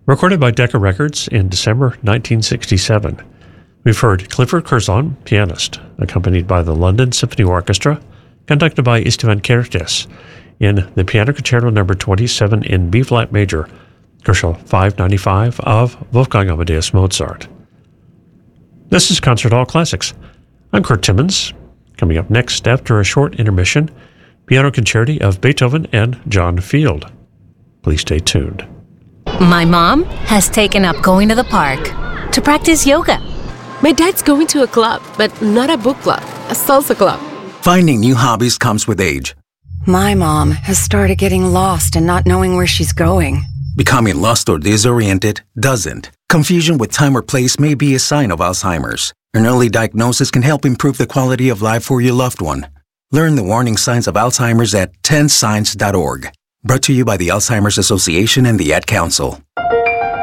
Recorded by Decca Records in December 1967. We've heard Clifford Curzon, pianist, accompanied by the London Symphony Orchestra, conducted by Istvan Kertész, in the Piano Concerto No. 27 in B-flat major, Gershwin 595 of Wolfgang Amadeus Mozart. This is Concert Hall Classics. I'm Kurt Timmons. Coming up next after a short intermission, Piano Concerti of Beethoven and John Field. Please stay tuned. My mom has taken up going to the park to practice yoga. My dad's going to a club, but not a book club, a salsa club. Finding new hobbies comes with age. My mom has started getting lost and not knowing where she's going. Becoming lost or disoriented doesn't. Confusion with time or place may be a sign of Alzheimer's. An early diagnosis can help improve the quality of life for your loved one. Learn the warning signs of Alzheimer's at 10signs.org. Brought to you by the Alzheimer's Association and the Ad Council.